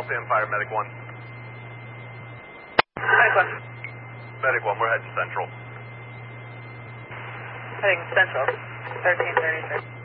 Sam Fire, Medic 1. Medic 1. Medic 1, we're heading central. Heading central. 1336.